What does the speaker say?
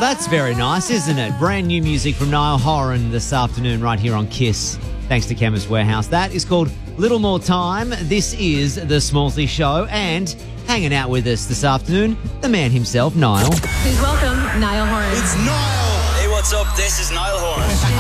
That's very nice, isn't it? Brand new music from Niall Horan this afternoon right here on KISS. Thanks to Chemist Warehouse. That is called Little More Time. This is The Smallsy Show, and hanging out with us this afternoon, the man himself, Niall. Please welcome Niall Horan. It's Niall. Hey, what's up? This is Niall Horan.